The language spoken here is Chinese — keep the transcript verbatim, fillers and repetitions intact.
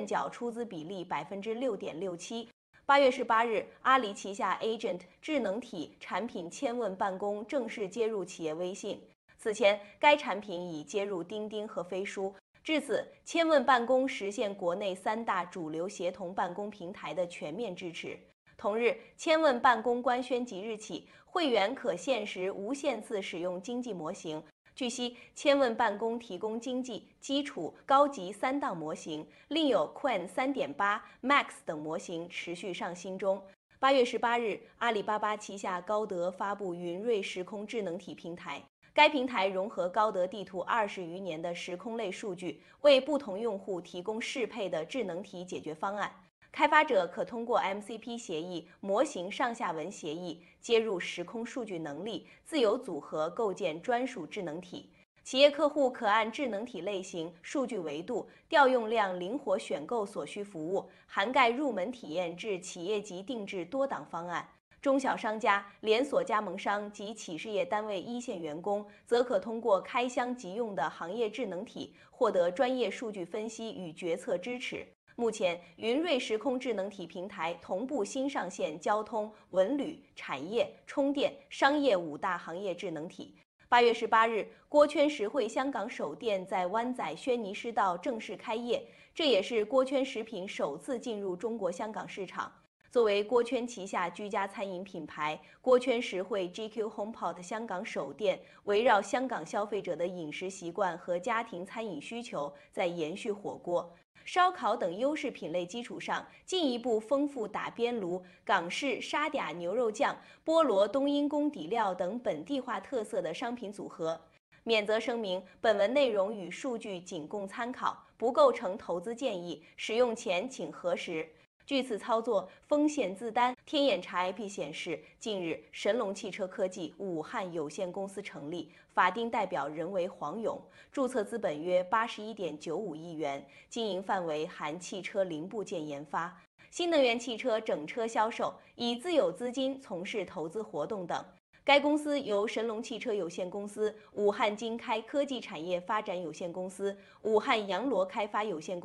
角出资比例百分之六点六七。八月十八日，阿里旗下 Agent 智能体产品千问办公正式接入企业微信。此前，该产品已接入钉钉和飞书。至此，千问办公实现国内三大主流协同办公平台的全面支持。同日，千问办公官宣即日起，会员可限时无限次使用经济模型。据悉，千问办公提供经济、基础、高级三档模型，另有 Qwen 三点八、Max 等模型持续上新中。八月十八日，阿里巴巴旗下高德发布云瑞时空智能体平台。该平台融合高德地图二十余年的时空类数据，为不同用户提供适配的智能体解决方案。开发者可通过 M C P 协议、模型上下文协议接入时空数据能力，自由组合构建专属智能体。企业客户可按智能体类型、数据维度、调用量灵活选购所需服务，涵盖入门体验至企业级定制多档方案。中小商家、连锁加盟商及企事业单位一线员工，则可通过开箱即用的行业智能体，获得专业数据分析与决策支持。目前，云瑞时空智能体平台同步新上线交通、文旅、产业、充电、商业五大行业智能体。八月十八日，锅圈实惠香港首店在湾仔轩尼诗道正式开业，这也是锅圈食品首次进入中国香港市场。作为锅圈旗下居家餐饮品牌，锅圈实惠 G Q HomePod 香港首店围绕香港消费者的饮食习惯和家庭餐饮需求，在延续火锅、烧烤等优势品类基础上，进一步丰富打边炉、港式沙嗲牛肉酱、菠萝冬阴功底料等本地化特色的商品组合。免责声明：本文内容与数据仅供参考，不构成投资建议，使用前请核实。据此操作风险自担。天眼查 I P 显示，近日神龙汽车科技武汉有限公司成立，法定代表人为黄勇，注册资本约八十一点九五亿元，经营范围含汽车零部件研发、新能源汽车整车销售，以自有资金从事投资活动等。该公司由神龙汽车有限公司、武汉经开科技产业发展有限公司、武汉阳罗开发有限公司